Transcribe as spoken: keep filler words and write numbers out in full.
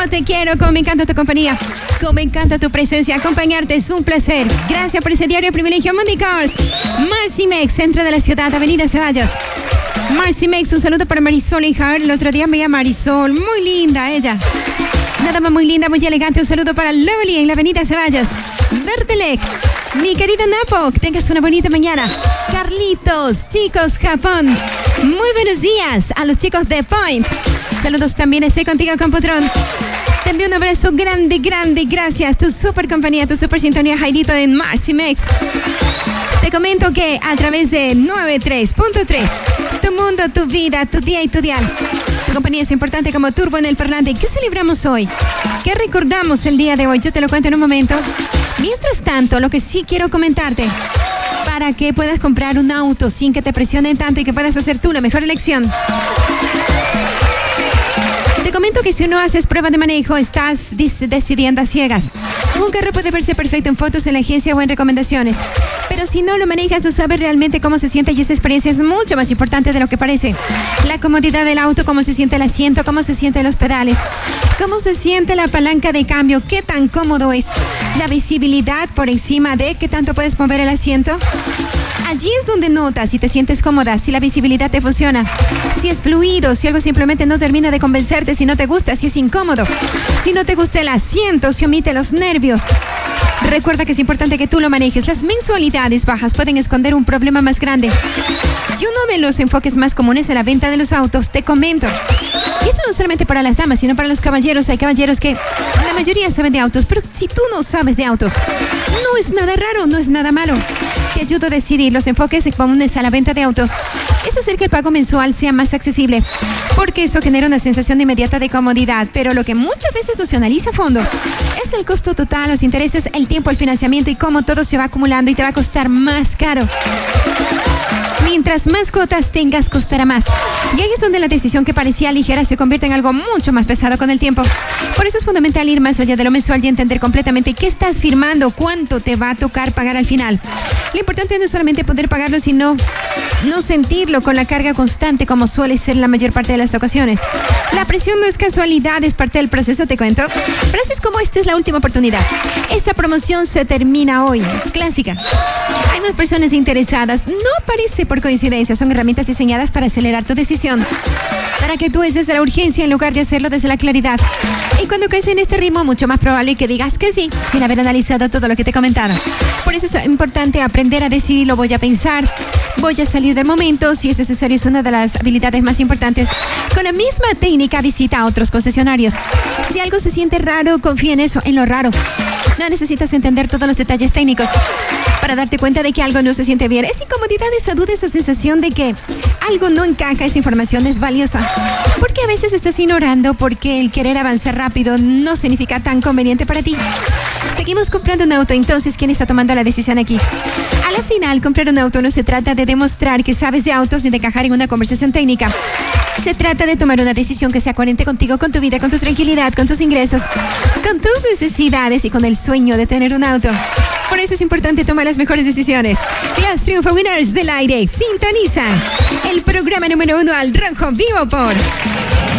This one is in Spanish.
te quiero, como me encanta tu compañía, como me encanta tu presencia. Acompañarte es un placer. Gracias por ese diario privilegio. Mundi Cars, Marcy Mex, centro de la ciudad, Avenida Ceballos. Marcy Mex, un saludo para Marisol y Hart. El otro día veía a Marisol, muy linda ella. Nada más muy linda, muy elegante. Un saludo para Lovely en la Avenida Ceballos. Vertelec, mi querido Napo, que tengas una bonita mañana. Carlitos, chicos, Japón. Muy buenos días a los chicos de Point. Saludos también, estoy contigo, Compotrón. Te envío un abrazo grande, grande, gracias. Tu super compañía, tu super sintonía, Jairito en Marcy Mex. Te comento que a través de noventa y tres punto tres, tu mundo, tu vida, tu día y tu dial. Tu compañía es importante como Turbo en el parlante. ¿Qué celebramos hoy? ¿Qué recordamos el día de hoy? Yo te lo cuento en un momento. Mientras tanto, lo que sí quiero comentarte, para que puedas comprar un auto sin que te presionen tanto y que puedas hacer tú la mejor elección. Te comento que si no haces prueba de manejo, estás dis- decidiendo a ciegas. Un carro puede verse perfecto en fotos en la agencia o en recomendaciones, pero si no lo manejas, no sabes realmente cómo se siente, y esa experiencia es mucho más importante de lo que parece. La comodidad del auto, cómo se siente el asiento, cómo se sienten los pedales, cómo se siente la palanca de cambio, qué tan cómodo es, la visibilidad por encima de qué tanto puedes mover el asiento. Allí es donde notas si te sientes cómoda, si la visibilidad te funciona, si es fluido, si algo simplemente no termina de convencerte, si no te gusta, si es incómodo, si no te gusta el asiento, si omite los nervios. Recuerda que es importante que tú lo manejes. Las mensualidades bajas pueden esconder un problema más grande. Y uno de los enfoques más comunes en la venta de los autos, te comento. Y esto no solamente para las damas, sino para los caballeros. Hay caballeros que la mayoría saben de autos, pero si tú no sabes de autos, no es nada raro, no es nada malo. Te ayudo a decidir los enfoques comunes a la venta de autos. Es hacer que el pago mensual sea más accesible, porque eso genera una sensación inmediata de comodidad, pero lo que muchas veces no se analiza a fondo es el costo total, los intereses, el tiempo, el financiamiento y cómo todo se va acumulando y te va a costar más caro. Mientras más cuotas tengas, costará más. Y ahí es donde la decisión que parecía ligera se convierte en algo mucho más pesado con el tiempo. Por eso es fundamental ir más allá de lo mensual y entender completamente qué estás firmando, cuánto te va a tocar pagar al final. Lo importante no es solamente poder pagarlo, sino no sentirlo con la carga constante como suele ser la mayor parte de las ocasiones. La presión no es casualidad, es parte del proceso, te cuento. Frases como esta es la última oportunidad. Esta promoción se termina hoy. Es clásica. Hay más personas interesadas. No parece por coincidencia, son herramientas diseñadas para acelerar tu decisión, para que tú es desde la urgencia en lugar de hacerlo desde la claridad. Y cuando caes en este ritmo, mucho más probable que digas que sí, sin haber analizado todo lo que te he comentado. Por eso es importante aprender a decidir, lo voy a pensar, voy a salir del momento, si es necesario, es una de las habilidades más importantes. Con la misma técnica, visita a otros concesionarios. Si algo se siente raro, confía en eso, en lo raro. No necesitas entender todos los detalles técnicos para darte cuenta de que algo no se siente bien. Esa incomodidad, esa duda, esa sensación de que algo no encaja, esa información es valiosa. Porque a veces estás ignorando porque el querer avanzar rápido no significa tan conveniente para ti. Seguimos comprando un auto, entonces, ¿quién está tomando la decisión aquí? A la final, comprar un auto no se trata de demostrar que sabes de autos ni de encajar en una conversación técnica. Se trata de tomar una decisión que sea coherente contigo, con tu vida, con tu tranquilidad, con tus ingresos, con tus necesidades y con el sueño de tener un auto. Por eso es importante tomar las mejores decisiones. Las Triunfo Winners del aire sintonizan el programa número uno al rojo vivo por